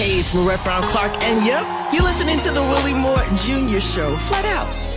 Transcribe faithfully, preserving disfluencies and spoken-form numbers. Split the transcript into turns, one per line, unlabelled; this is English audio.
Hey, it's Marette Brown Clark, and yep, you're listening to the Willie Moore Junior Show, flat out.